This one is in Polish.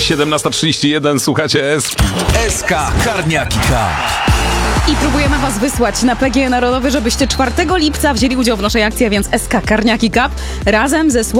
17:31, słuchacie Eski. SK Karniaki Cup. I próbujemy was wysłać na PGE Narodowy, żebyście 4 lipca wzięli udział w naszej akcji, a więc SK Karniaki Cup razem ze